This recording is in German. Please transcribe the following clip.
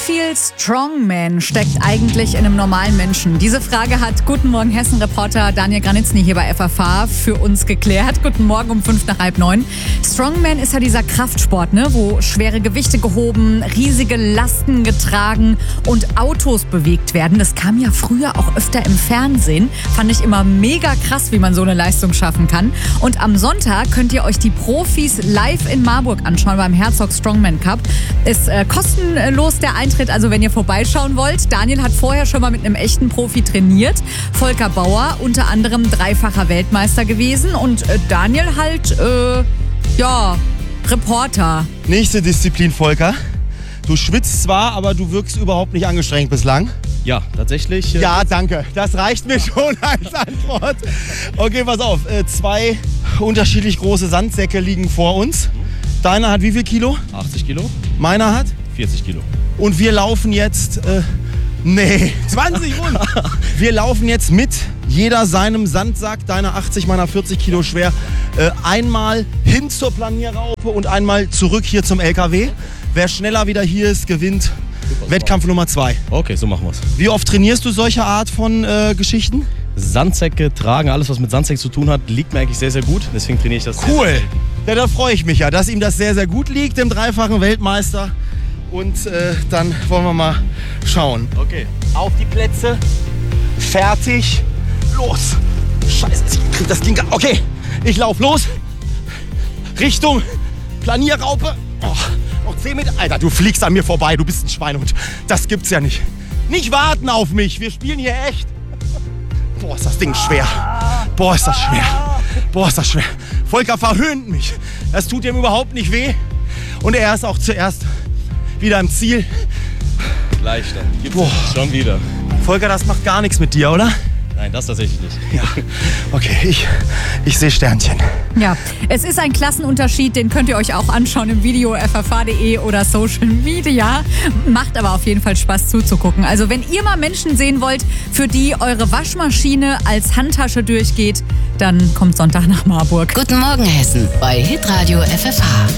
viel Strongman steckt eigentlich in einem normalen Menschen? Diese Frage hat Guten Morgen Hessen-Reporter Daniel Granitzny hier bei FFH für uns geklärt. Guten Morgen um 8:05. Strongman ist ja dieser Kraftsport, ne, wo schwere Gewichte gehoben, riesige Lasten getragen und Autos bewegt werden. Das kam ja früher auch öfter im Fernsehen. Fand ich immer mega krass, wie man so eine Leistung schaffen kann. Und am Sonntag könnt ihr euch die Profis live in Marburg anschauen beim Herzog Strongman Cup. Ist kostenlos der Eintritt, also wenn ihr vorbeischauen wollt. Daniel hat vorher schon mal mit einem echten Profi trainiert. Volker Bauer, unter anderem 3-facher Weltmeister gewesen. Und Daniel halt, Reporter. Nächste Disziplin, Volker. Du schwitzt zwar, aber du wirkst überhaupt nicht angestrengt bislang. Ja, tatsächlich. Ja, danke. Das reicht mir schon als Antwort. Okay, pass auf. 2 unterschiedlich große Sandsäcke liegen vor uns. Deiner hat wie viel Kilo? 80 Kilo. Meiner hat? 40 Kilo. Und wir laufen jetzt, 20 rund. Wir laufen jetzt mit jeder seinem Sandsack, deiner 80, meiner 40 Kilo schwer, einmal hin zur Planierraupe und einmal zurück hier zum LKW. Wer schneller wieder hier ist, gewinnt Wettkampf Nummer 2. Okay, so machen wir's. Wie oft trainierst du solche Art von Geschichten? Sandsäcke tragen, alles was mit Sandsäcken zu tun hat, liegt mir eigentlich sehr, sehr gut. Deswegen trainiere ich das sehr, Cool. sehr selten. Ja, da freue ich mich ja, dass ihm das sehr, sehr gut liegt, dem 3-fachen Weltmeister. Und dann wollen wir mal schauen. Okay. Auf die Plätze. Fertig. Los. Scheiße, ich krieg das Ding. Okay, ich lauf los. Richtung Planierraupe. Oh, noch 10 Meter. Alter, du fliegst an mir vorbei. Du bist ein Schweinehund. Das gibt's ja nicht. Nicht warten auf mich. Wir spielen hier echt. Boah, ist das Ding schwer. Boah, ist das schwer. Boah, ist das schwer. Volker verhöhnt mich. Das tut ihm überhaupt nicht weh. Und er ist auch zuerst wieder im Ziel. Leichter. Gibt's Boah. schon wieder. Volker, das macht gar nichts mit dir, oder? Nein, das tatsächlich nicht. Ja. Okay, ich sehe Sternchen. Ja, es ist ein Klassenunterschied, den könnt ihr euch auch anschauen im Video ffh.de oder Social Media. Macht aber auf jeden Fall Spaß zuzugucken. Also wenn ihr mal Menschen sehen wollt, für die eure Waschmaschine als Handtasche durchgeht, dann kommt Sonntag nach Marburg. Guten Morgen Hessen bei Hitradio FFH.